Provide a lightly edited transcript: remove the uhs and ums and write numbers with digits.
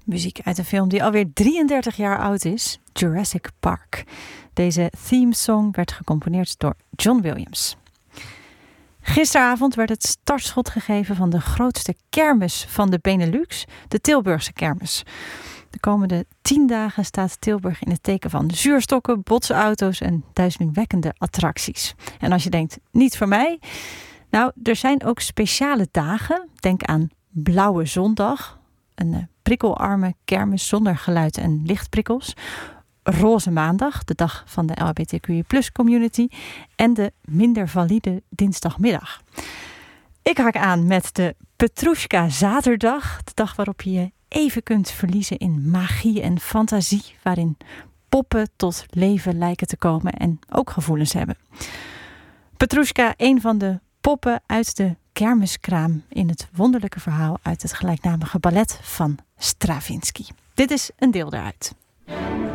Muziek uit een film die alweer 33 jaar oud is, Jurassic Park. Deze themesong werd gecomponeerd door John Williams. Gisteravond werd het startschot gegeven van de grootste kermis van de Benelux, de Tilburgse kermis. De komende 10 dagen staat Tilburg in het teken van zuurstokken, botsauto's en duizelingwekkende attracties. En als je denkt, niet voor mij? Nou, er zijn ook speciale dagen. Denk aan Blauwe Zondag, een prikkelarme kermis zonder geluid en lichtprikkels. Roze Maandag, de dag van de LHBTQI+ community. En de minder valide dinsdagmiddag. Ik haak aan met de Petrushka Zaterdag. De dag waarop je je even kunt verliezen in magie en fantasie. Waarin poppen tot leven lijken te komen en ook gevoelens hebben. Petrushka, een van de poppen uit de kermiskraam in het wonderlijke verhaal uit het gelijknamige ballet van Stravinsky. Dit is een deel daaruit.